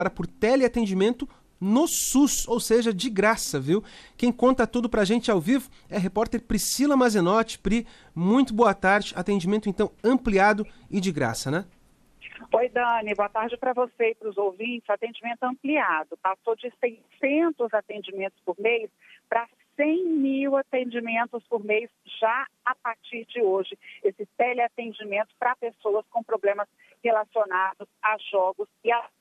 por teleatendimento no SUS, ou seja, de graça, viu? Quem conta tudo pra gente ao vivo é a repórter Priscila Mazenotti. Pri, muito boa tarde. Atendimento, então, ampliado e de graça, né? Oi, Dani. Boa tarde para você e para os ouvintes. Atendimento ampliado. Passou de 600 atendimentos por mês para 100 mil atendimentos por mês já a partir de hoje. Esse teleatendimento para pessoas com problemas relacionados a jogos e a...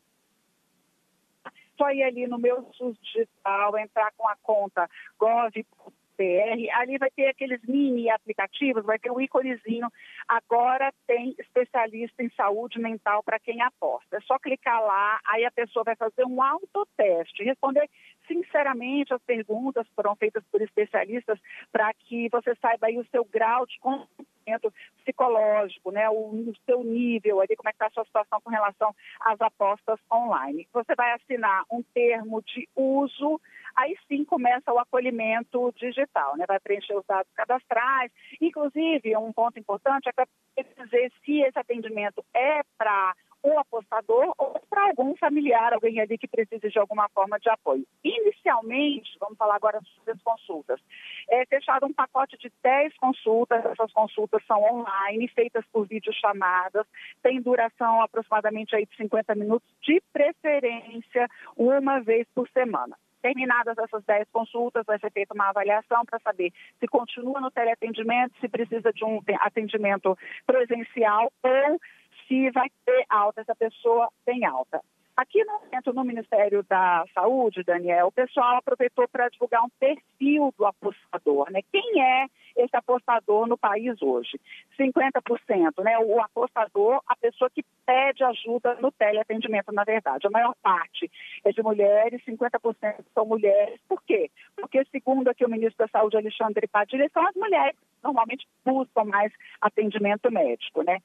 Só ir ali no meu SUS digital, entrar com a conta gov.br, ali vai ter aqueles mini aplicativos, vai ter um íconezinho. Agora tem especialista em saúde mental para quem aposta. É só clicar lá, aí a pessoa vai fazer um autoteste, responder sinceramente as perguntas que foram feitas por especialistas para que você saiba aí o seu grau de conhecimento psicológico, né, o seu nível ali, como é que está a sua situação com relação às apostas online. Você vai assinar um termo de uso, aí sim começa o acolhimento digital, né, vai preencher os dados cadastrais. Inclusive, um ponto importante é para dizer se esse atendimento é para o apostador ou para algum familiar, alguém ali que precise de alguma forma de apoio. Inicialmente, vamos falar agora sobre as consultas, é fechado um pacote de 10 consultas, essas consultas são online, feitas por videochamadas, tem duração aproximadamente aí de 50 minutos, de preferência uma vez por semana. Terminadas essas 10 consultas, vai ser feita uma avaliação para saber se continua no teleatendimento, se precisa de um atendimento presencial ou se vai ter alta, essa pessoa tem alta. Aqui no Ministério da Saúde, Daniel, o pessoal aproveitou para divulgar um perfil do apostador, né? Quem é esse apostador no país hoje? 50%, né? O apostador, a pessoa que pede ajuda no teleatendimento, na verdade. A maior parte é de mulheres, 50% são mulheres. Por quê? Porque, segundo aqui o ministro da Saúde, Alexandre Padilha, são as mulheres que normalmente buscam mais atendimento médico, né?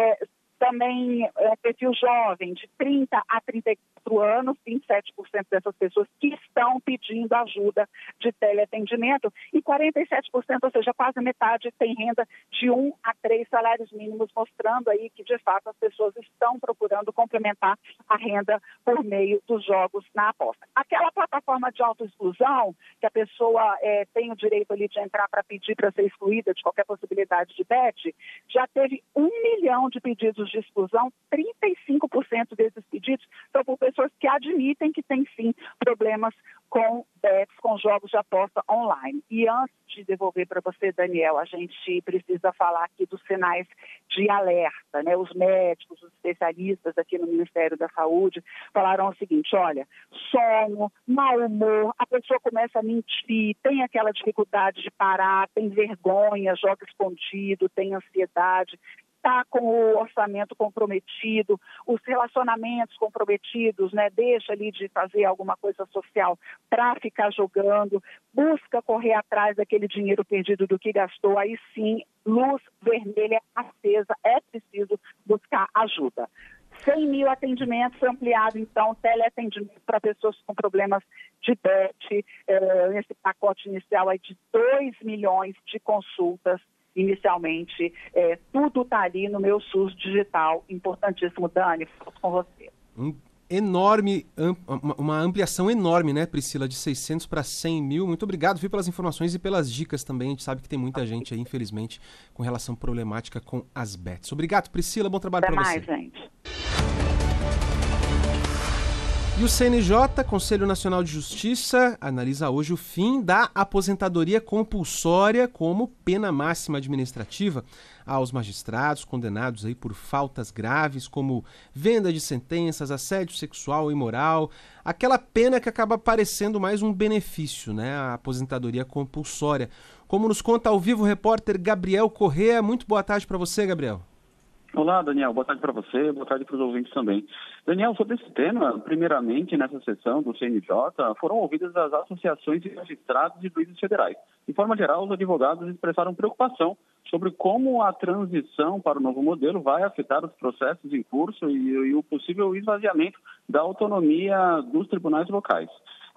Também perfil jovem, de 30 a 34 anos, 27% dessas pessoas que estão pedindo ajuda de teleatendimento e 47%, ou seja, quase metade, tem renda de 1 a 3 salários mínimos, mostrando aí que, de fato, as pessoas estão procurando complementar a renda por meio dos jogos na aposta. Aquela plataforma de autoexclusão, que a pessoa tem o direito ali de entrar para pedir para ser excluída de qualquer possibilidade de bet, já teve 1 milhão de pedidos de exclusão, 35% desses pedidos são por pessoas que admitem que têm sim problemas com bets, com jogos de aposta online. E antes de devolver para você, Daniel, a gente precisa falar aqui dos sinais de alerta, né? Os médicos, os especialistas aqui no Ministério da Saúde falaram o seguinte: olha, sono, mau humor, a pessoa começa a mentir, tem aquela dificuldade de parar, tem vergonha, joga escondido, tem ansiedade, está com o orçamento comprometido, os relacionamentos comprometidos, né? Deixa ali de fazer alguma coisa social para ficar jogando, busca correr atrás daquele dinheiro perdido do que gastou, aí sim, luz vermelha acesa, é preciso buscar ajuda. 100 mil atendimentos, ampliado, então, teleatendimento para pessoas com problemas de bet, nesse pacote inicial aí de 2 milhões de consultas. Inicialmente, tudo está ali no meu SUS digital, importantíssimo. Dani, fico com você. Uma ampliação enorme, né, Priscila, de 600 para 100 mil. Muito obrigado, viu, pelas informações e pelas dicas também. A gente sabe que tem muita gente aí, infelizmente, com relação problemática com as bets. Obrigado, Priscila, bom trabalho para você. Até mais, gente. E o CNJ, Conselho Nacional de Justiça, analisa hoje o fim da aposentadoria compulsória como pena máxima administrativa aos magistrados condenados aí por faltas graves como venda de sentenças, assédio sexual e moral, aquela pena que acaba parecendo mais um benefício, né? A aposentadoria compulsória. Como nos conta ao vivo o repórter Gabriel Corrêa. Muito boa tarde para você, Gabriel. Olá, Daniel. Boa tarde para você, boa tarde para os ouvintes também. Daniel, sobre esse tema, primeiramente, nessa sessão do CNJ, foram ouvidas as associações de magistrados e juízes federais. De forma geral, os advogados expressaram preocupação sobre como a transição para o novo modelo vai afetar os processos em curso e o possível esvaziamento da autonomia dos tribunais locais.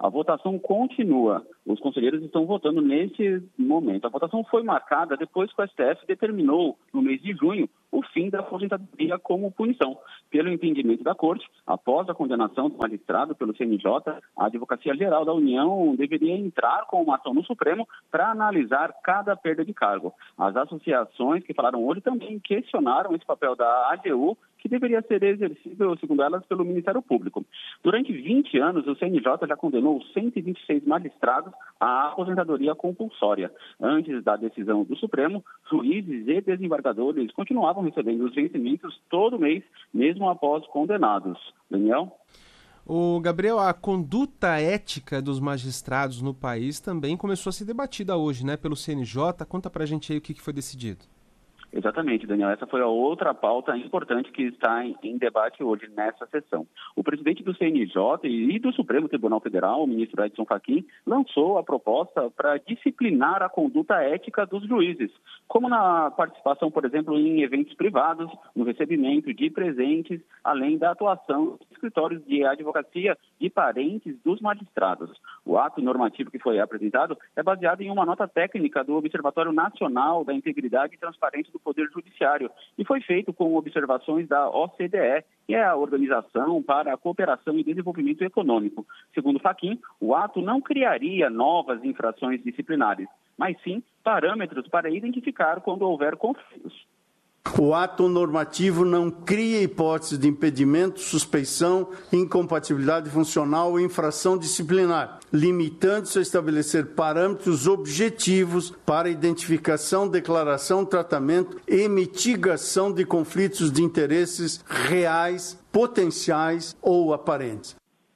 A votação continua. Os conselheiros estão votando nesse momento. A votação foi marcada depois que o STF determinou, no mês de junho, o fim da aposentadoria como punição. Pelo entendimento da Corte, após a condenação do magistrado pelo CNJ, a Advocacia Geral da União deveria entrar com uma ação no Supremo para analisar cada perda de cargo. As associações que falaram hoje também questionaram esse papel da AGU, que deveria ser exercido, segundo elas, pelo Ministério Público. Durante 20 anos, o CNJ já condenou 126 magistrados à aposentadoria compulsória. Antes da decisão do Supremo, juízes e desembargadores continuavam recebendo os vencimentos todo mês, mesmo após condenados. Daniel? O Gabriel, a conduta ética dos magistrados no país também começou a ser debatida hoje, né, pelo CNJ. Conta pra gente aí o que foi decidido. Exatamente, Daniel. Essa foi a outra pauta importante que está em debate hoje nessa sessão. O presidente do CNJ e do Supremo Tribunal Federal, o ministro Edson Fachin, lançou a proposta para disciplinar a conduta ética dos juízes, como na participação, por exemplo, em eventos privados, no recebimento de presentes, além da atuação de escritórios de advocacia de parentes dos magistrados. O ato normativo que foi apresentado é baseado em uma nota técnica do Observatório Nacional da Integridade e Transparência do Poder Judiciário e foi feito com observações da OCDE, que é a Organização para a Cooperação e Desenvolvimento Econômico. Segundo Fachin, o ato não criaria novas infrações disciplinares, mas sim parâmetros para identificar quando houver conflitos. O ato normativo não cria hipótese de impedimento, suspeição, incompatibilidade funcional ou infração disciplinar, limitando-se a estabelecer parâmetros objetivos para identificação, declaração, tratamento e mitigação de conflitos de interesses reais, potenciais ou aparentes.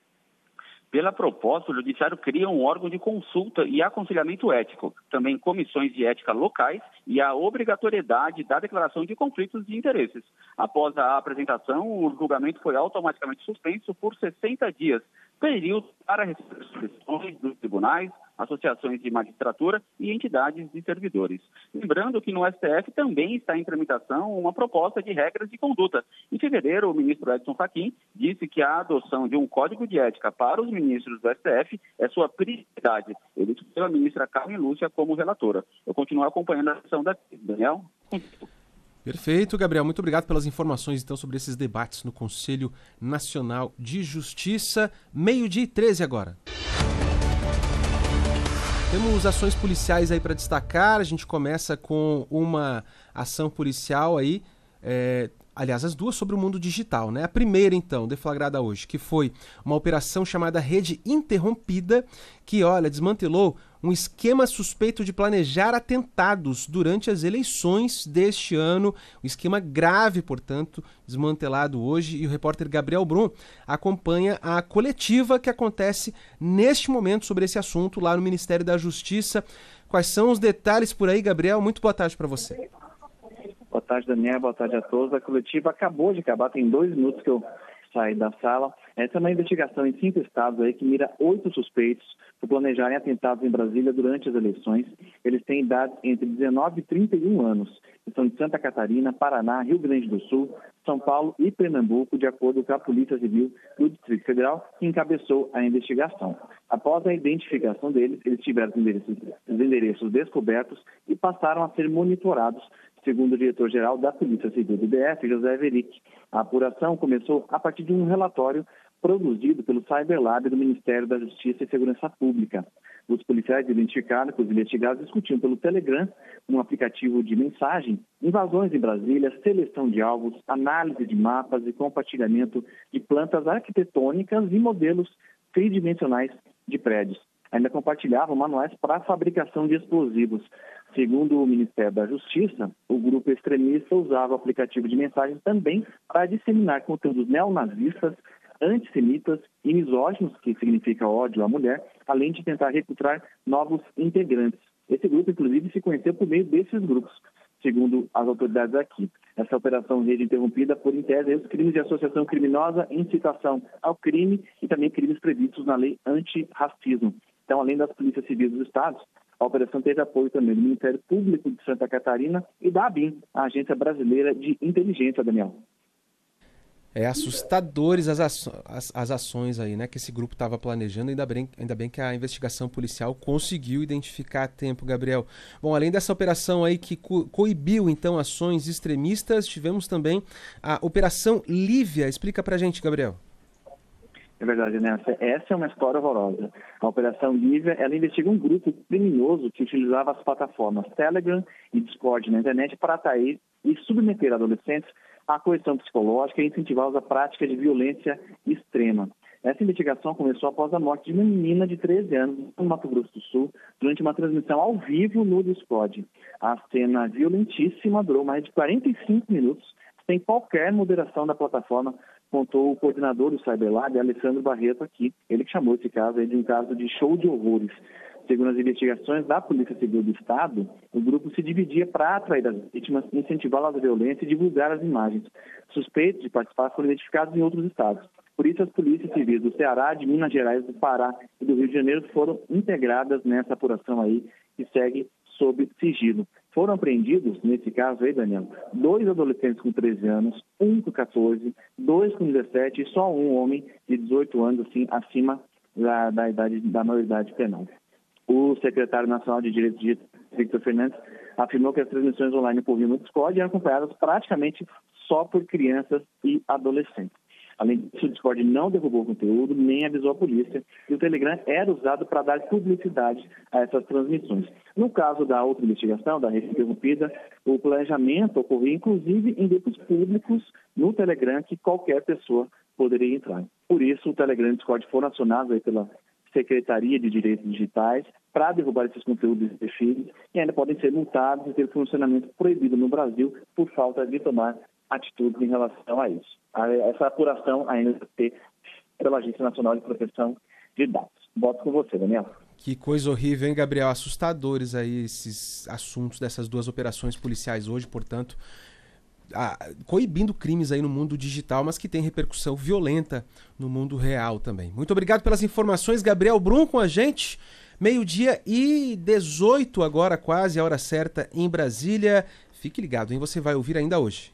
Pela proposta, o Judiciário cria um órgão de consulta e aconselhamento ético, também comissões de ética locais e a obrigatoriedade da declaração de conflitos de interesses. Após a apresentação, o julgamento foi automaticamente suspenso por 60 dias, período para receber sugestões dos tribunais, associações de magistratura e entidades de servidores. Lembrando que no STF também está em tramitação uma proposta de regras de conduta. Em fevereiro, o ministro Edson Fachin disse que a adoção de um código de ética para os ministros do STF é sua prioridade. Ele escolheu a ministra Carmen Lúcia como relatora. Eu continuo acompanhando a sessão daqui. Daniel? Perfeito, Gabriel. Muito obrigado pelas informações, então, sobre esses debates no Conselho Nacional de Justiça. 12:13 agora. Temos ações policiais aí para destacar. A gente começa com uma ação policial aí, aliás, as duas sobre o mundo digital, né? A primeira, então, deflagrada hoje, que foi uma operação chamada Rede Interrompida, que, desmantelou um esquema suspeito de planejar atentados durante as eleições deste ano. Um esquema grave, portanto, desmantelado hoje. E o repórter Gabriel Brum acompanha a coletiva que acontece neste momento sobre esse assunto lá no Ministério da Justiça. Quais são os detalhes por aí, Gabriel? Muito boa tarde para você. Boa tarde, Daniel. Boa tarde a todos. A coletiva acabou de acabar, tem 2 minutos que eu saí da sala. Essa é uma investigação em 5 estados aí que mira 8 suspeitos por planejarem atentados em Brasília durante as eleições. Eles têm idades entre 19 e 31 anos. São de Santa Catarina, Paraná, Rio Grande do Sul, São Paulo e Pernambuco, de acordo com a Polícia Civil do Distrito Federal, que encabeçou a investigação. Após a identificação deles, eles tiveram os endereços descobertos e passaram a ser monitorados, segundo o diretor-geral da Polícia Civil do DF, José Everick. A apuração começou a partir de um relatório produzido pelo Cyberlab do Ministério da Justiça e Segurança Pública. Os policiais identificaram que os investigados discutiam pelo Telegram, um aplicativo de mensagem, invasões em Brasília, seleção de alvos, análise de mapas e compartilhamento de plantas arquitetônicas e modelos tridimensionais de prédios. Ainda compartilhavam manuais para a fabricação de explosivos. Segundo o Ministério da Justiça, o grupo extremista usava o aplicativo de mensagem também para disseminar conteúdos neonazistas, antissemitas e misóginos, que significa ódio à mulher, além de tentar recrutar novos integrantes. Esse grupo, inclusive, se conheceu por meio desses grupos, segundo as autoridades aqui. Essa operação Rede Interrompida por em tese os crimes de associação criminosa, incitação ao crime e também crimes previstos na lei antirracismo. Então, além das polícias civis dos estados, a operação teve apoio também do Ministério Público de Santa Catarina e da ABIN, a Agência Brasileira de Inteligência, Daniel. É assustadores as ações aí, né, que esse grupo estava planejando. Ainda bem que a investigação policial conseguiu identificar a tempo, Gabriel. Bom, além dessa operação aí que coibiu, então, ações extremistas, tivemos também a Operação Lívia. Explica pra gente, Gabriel. É verdade, né? Essa é uma história horrorosa. A Operação Lívia, ela investiga um grupo criminoso que utilizava as plataformas Telegram e Discord na internet para atrair e submeter adolescentes à coerção psicológica e incentivá-los à prática de violência extrema. Essa investigação começou após a morte de uma menina de 13 anos no Mato Grosso do Sul, durante uma transmissão ao vivo no Discord. A cena violentíssima durou mais de 45 minutos, sem qualquer moderação da plataforma, contou o coordenador do Cyberlab, Alessandro Barreto, aqui. Ele que chamou esse caso de um caso de show de horrores. Segundo as investigações da Polícia Civil do Estado, o grupo se dividia para atrair as vítimas, incentivá-las à violência e divulgar as imagens. Suspeitos de participar foram identificados em outros estados. Por isso, as polícias civis do Ceará, de Minas Gerais, do Pará e do Rio de Janeiro foram integradas nessa apuração aí, que segue sob sigilo. Foram apreendidos, nesse caso aí, Daniel, 2 adolescentes com 13 anos, 1 com 14, 2 com 17 e só um homem de 18 anos, assim, acima da idade da maioridade penal. O secretário nacional de Direitos Digitais, Victor Fernandes, afirmou que as transmissões online por via no Discord eram acompanhadas praticamente só por crianças e adolescentes. Além disso, o Discord não derrubou o conteúdo, nem avisou a polícia, e o Telegram era usado para dar publicidade a essas transmissões. No caso da outra investigação, da rede interrompida, o planejamento ocorria inclusive em grupos públicos no Telegram que qualquer pessoa poderia entrar. Por isso, o Telegram e o Discord foram acionados aí pela Secretaria de Direitos Digitais para derrubar esses conteúdos e perfis e ainda podem ser multados e ter funcionamento proibido no Brasil por falta de tomar atitudes em relação a isso. Essa apuração ainda vai ter pela Agência Nacional de Proteção de Dados. Boto com você, Daniel. Que coisa horrível, hein, Gabriel? Assustadores aí esses assuntos dessas 2 operações policiais hoje, portanto, coibindo crimes aí no mundo digital, mas que tem repercussão violenta no mundo real também. Muito obrigado pelas informações, Gabriel Brum com a gente. 12h18 agora, quase a hora certa em Brasília. Fique ligado, hein? Você vai ouvir ainda hoje.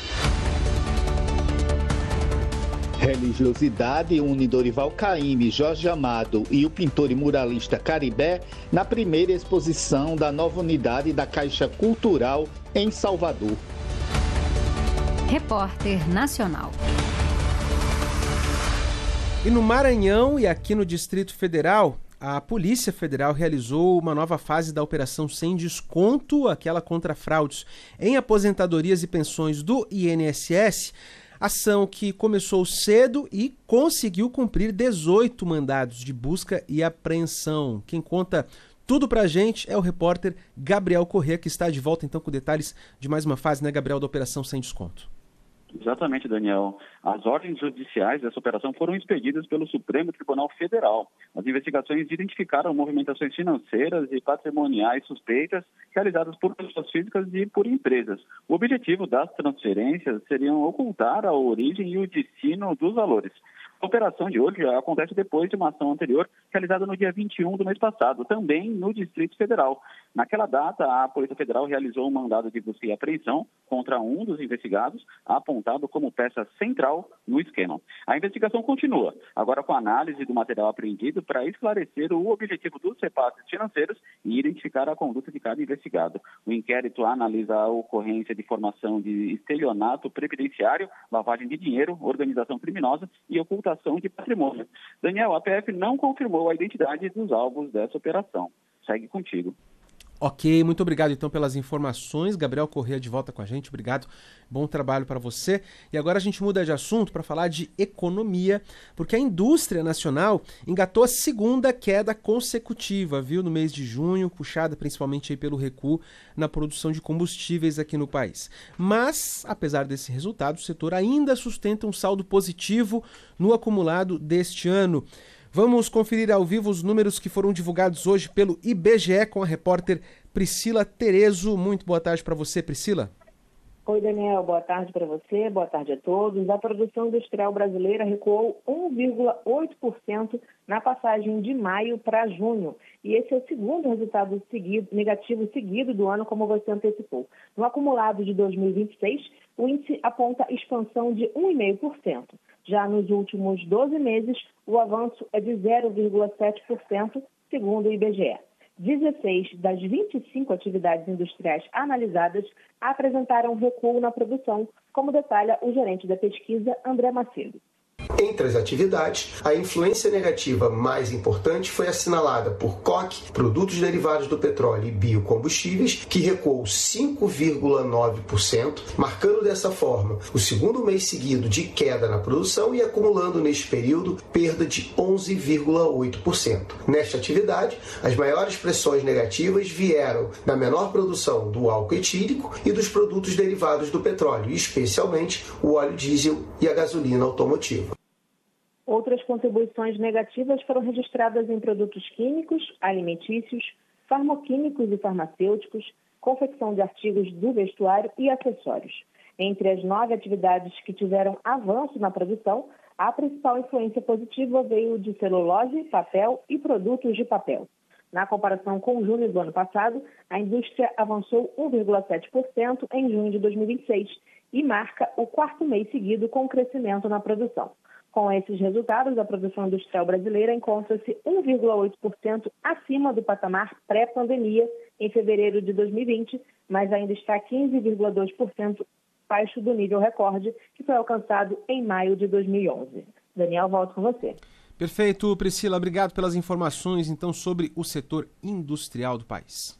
Religiosidade une Dorival Caymmi, Jorge Amado e o pintor e muralista Caribé na primeira exposição da nova unidade da Caixa Cultural em Salvador. Repórter Nacional. E no Maranhão e aqui no Distrito Federal, a Polícia Federal realizou uma nova fase da Operação Sem Desconto, aquela contra fraudes em aposentadorias e pensões do INSS, ação que começou cedo e conseguiu cumprir 18 mandados de busca e apreensão. Quem conta tudo pra gente é o repórter Gabriel Corrêa, que está de volta então com detalhes de mais uma fase, né, Gabriel, da Operação Sem Desconto. Exatamente, Daniel. As ordens judiciais dessa operação foram expedidas pelo Supremo Tribunal Federal. As investigações identificaram movimentações financeiras e patrimoniais suspeitas realizadas por pessoas físicas e por empresas. O objetivo das transferências seria ocultar a origem e o destino dos valores. A operação de hoje acontece depois de uma ação anterior realizada no dia 21 do mês passado, também no Distrito Federal. Naquela data, a Polícia Federal realizou um mandado de busca e apreensão contra um dos investigados, apontado como peça central no esquema. A investigação continua, agora com a análise do material apreendido para esclarecer o objetivo dos repasses financeiros e identificar a conduta de cada investigado. O inquérito analisa a ocorrência de formação de estelionato previdenciário, lavagem de dinheiro, organização criminosa e ocultação de patrimônio. Daniel, a PF não confirmou a identidade dos alvos dessa operação. Segue contigo. Ok, muito obrigado então pelas informações. Gabriel Corrêa de volta com a gente, obrigado, bom trabalho para você. E agora a gente muda de assunto para falar de economia, porque a indústria nacional engatou a segunda queda consecutiva, viu, no mês de junho, puxada principalmente aí pelo recuo na produção de combustíveis aqui no país. Mas, apesar desse resultado, o setor ainda sustenta um saldo positivo no acumulado deste ano. Vamos conferir ao vivo os números que foram divulgados hoje pelo IBGE com a repórter Priscila Terezo. Muito boa tarde para você, Priscila. Oi, Daniel, boa tarde para você, boa tarde a todos. A produção industrial brasileira recuou 1,8% na passagem de maio para junho. E esse é o segundo resultado negativo seguido do ano, como você antecipou. No acumulado de 2026, o índice aponta expansão de 1,5%. Já nos últimos 12 meses, o avanço é de 0,7%, segundo o IBGE. 16 das 25 atividades industriais analisadas apresentaram recuo na produção, como detalha o gerente da pesquisa, André Macedo. Entre as atividades, a influência negativa mais importante foi assinalada por coque, produtos derivados do petróleo e biocombustíveis, que recuou 5,9%, marcando dessa forma o segundo mês seguido de queda na produção e acumulando neste período perda de 11,8%. Nesta atividade, as maiores pressões negativas vieram da menor produção do álcool etílico e dos produtos derivados do petróleo, especialmente o óleo diesel e a gasolina automotiva. Outras contribuições negativas foram registradas em produtos químicos, alimentícios, farmoquímicos e farmacêuticos, confecção de artigos do vestuário e acessórios. Entre as 9 atividades que tiveram avanço na produção, a principal influência positiva veio de celulose, papel e produtos de papel. Na comparação com junho do ano passado, a indústria avançou 1,7% em junho de 2026 e marca o 4º mês seguido com crescimento na produção. Com esses resultados, a produção industrial brasileira encontra-se 1,8% acima do patamar pré-pandemia em fevereiro de 2020, mas ainda está 15,2% abaixo do nível recorde que foi alcançado em maio de 2011. Daniel, volto com você. Perfeito, Priscila. Obrigado pelas informações, então, sobre o setor industrial do país.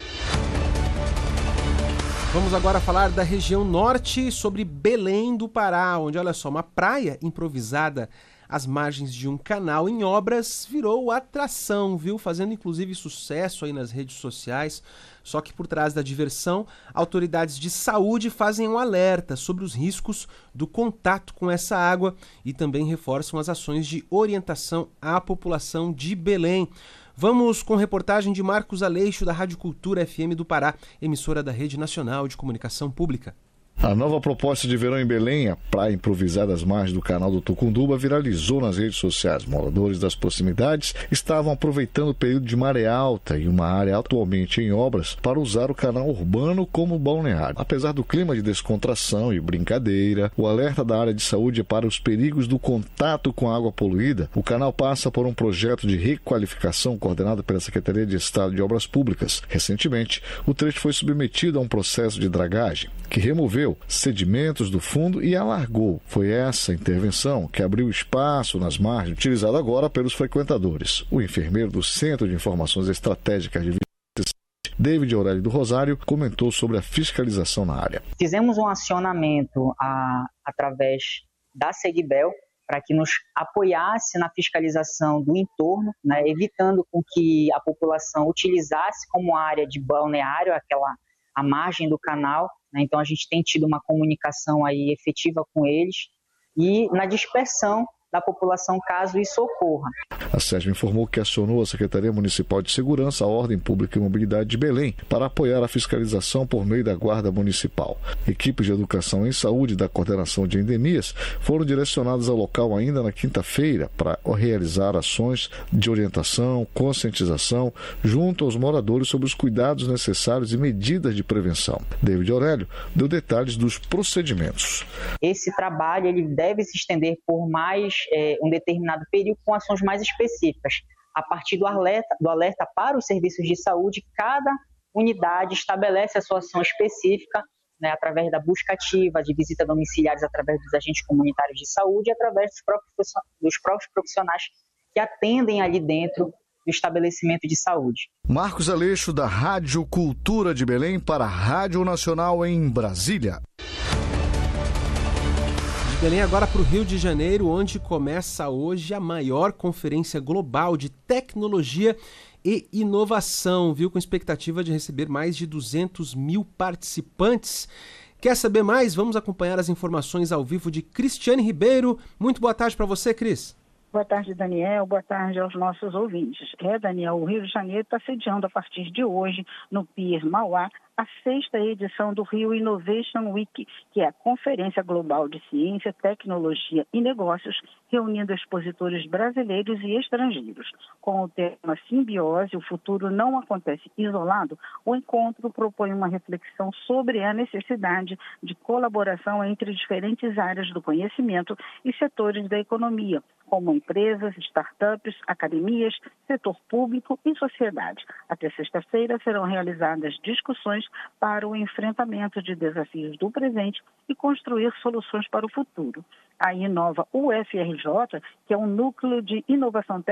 Vamos agora falar da região norte, sobre Belém do Pará, onde, olha só, uma praia improvisada às margens de um canal em obras virou atração, viu? Fazendo inclusive sucesso aí nas redes sociais. Só que por trás da diversão, autoridades de saúde fazem um alerta sobre os riscos do contato com essa água e também reforçam as ações de orientação à população de Belém. Vamos com reportagem de Marcos Aleixo, da Rádio Cultura FM do Pará, emissora da Rede Nacional de Comunicação Pública. A nova proposta de verão em Belém, a praia improvisada às margens do canal do Tucunduba, viralizou nas redes sociais. Moradores das proximidades estavam aproveitando o período de maré alta e uma área atualmente em obras para usar o canal urbano como balneário. Apesar do clima de descontração e brincadeira, o alerta da área de saúde é para os perigos do contato com a água poluída. O canal passa por um projeto de requalificação coordenado pela Secretaria de Estado de Obras Públicas. Recentemente, o trecho foi submetido a um processo de dragagem que removeu sedimentos do fundo e alargou. Foi essa intervenção que abriu espaço nas margens, utilizado agora pelos frequentadores. O enfermeiro do Centro de Informações Estratégicas de Vigilância, David Aurélio do Rosário, comentou sobre a fiscalização na área. Fizemos um acionamento através da Seguibel para que nos apoiasse na fiscalização do entorno, né, evitando com que a população utilizasse como área de balneário a margem do canal. Então, a gente tem tido uma comunicação aí efetiva com eles e na dispersão da população caso isso ocorra. A SESM informou que acionou a Secretaria Municipal de Segurança, a Ordem Pública e Mobilidade de Belém para apoiar a fiscalização por meio da Guarda Municipal. Equipes de educação em saúde da Coordenação de Endemias foram direcionadas ao local ainda na quinta-feira para realizar ações de orientação, conscientização junto aos moradores sobre os cuidados necessários e medidas de prevenção. David Aurélio deu detalhes dos procedimentos. Esse trabalho ele deve se estender por mais um determinado período com ações mais específicas. A partir do alerta para os serviços de saúde, cada unidade estabelece a sua ação específica, né, através da busca ativa, de visita domiciliares através dos agentes comunitários de saúde e através dos próprios profissionais que atendem ali dentro do estabelecimento de saúde. Marcos Aleixo, da Rádio Cultura de Belém, para a Rádio Nacional em Brasília. Belém agora para o Rio de Janeiro, onde começa hoje a maior conferência global de tecnologia e inovação, viu? Com expectativa de receber mais de 200 mil participantes. Quer saber mais? Vamos acompanhar as informações ao vivo de Cristiane Ribeiro. Muito boa tarde para você, Cris. Boa tarde, Daniel. Boa tarde aos nossos ouvintes. Daniel, o Rio de Janeiro está sediando a partir de hoje, no Pier Mauá, a 6ª edição do Rio Innovation Week, que é a Conferência Global de Ciência, Tecnologia e Negócios, reunindo expositores brasileiros e estrangeiros. Com o tema Simbiose, o futuro não acontece isolado, o encontro propõe uma reflexão sobre a necessidade de colaboração entre diferentes áreas do conhecimento e setores da economia, como empresas, startups, academias, setor público e sociedade. Até sexta-feira serão realizadas discussões para o enfrentamento de desafios do presente e construir soluções para o futuro. A Inova UFRJ, que é um núcleo de inovação